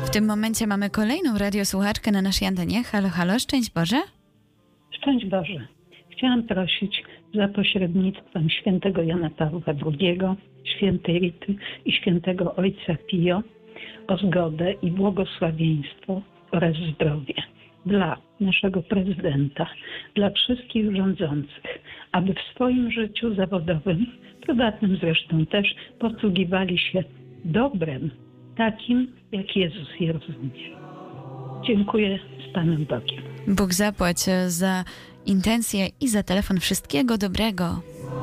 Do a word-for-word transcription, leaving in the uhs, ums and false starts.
W tym momencie mamy kolejną radiosłuchaczkę na naszej antenie. Halo, halo, szczęść Boże. Szczęść Boże. Chciałam prosić za pośrednictwem świętego Jana Pawła drugiego, świętej Rity i świętego Ojca Pio o zgodę i błogosławieństwo oraz zdrowie dla naszego prezydenta, dla wszystkich rządzących, aby w swoim życiu zawodowym, prywatnym zresztą też, posługiwali się dobrem, takim jak Jezus je rozumie. Dziękuję z Panem Bogiem. Bóg zapłać za intencje i za telefon. Wszystkiego dobrego.